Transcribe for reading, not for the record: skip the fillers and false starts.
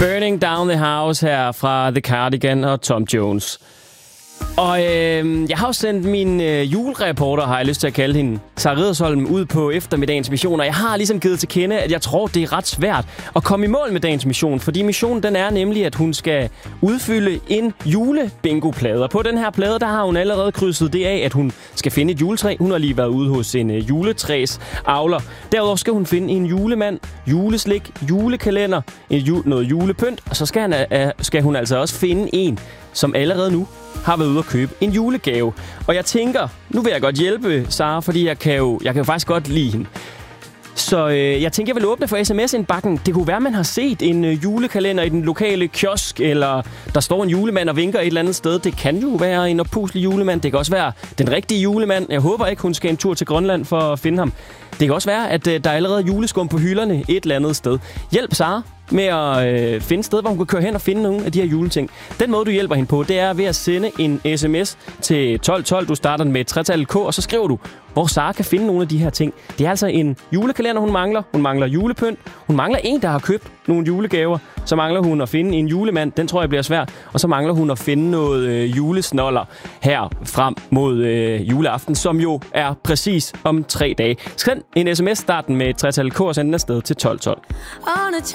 Burning Down the House her fra The Cardigan og Tom Jones. Og jeg har jo sendt min julereporter, har jeg lyst til at kalde hende, Sara Riddersholm, ud på eftermiddagens mission. Og jeg har ligesom givet til kende, at jeg tror, det er ret svært at komme i mål med dagens mission. Fordi missionen, den er nemlig, at hun skal udfylde en julebingo-plade. Og på den her plade, der har hun allerede krydset det af, at hun skal finde et juletræ. Hun har lige været ude hos en juletræsavler. Derudover skal hun finde en julemand, juleslik, julekalender, noget julepynt. Og så skal hun altså også finde en, som allerede nu har været ude at købe en julegave. Og jeg tænker, nu vil jeg godt hjælpe Sara, fordi jeg kan jo faktisk godt lide hende. Så jeg tænker, jeg vil åbne for sms-indbakken. Det kunne være, man har set en julekalender i den lokale kiosk, eller der står en julemand og vinker et eller andet sted. Det kan jo være en oppuslig julemand. Det kan også være den rigtige julemand. Jeg håber ikke, hun skal en tur til Grønland for at finde ham. Det kan også være, at der er allerede juleskum på hylderne et eller andet sted. Hjælp Sara med at finde et sted, hvor hun kan køre hen og finde nogle af de her juleting. Den måde, du hjælper hende på, det er ved at sende en sms til 1212. Du starter med et tretal K, og så skriver du, hvor Sara kan finde nogle af de her ting. Det er altså en julekalender, hun mangler. Hun mangler julepynt. Hun mangler en, der har købt nogle julegaver. Så mangler hun at finde en julemand. Den tror jeg bliver svær. Og så mangler hun at finde noget julesnoller her frem mod juleaften, som jo er præcis om 3 dage. Send en sms, starten med et tretal K, og send den afsted til 1212.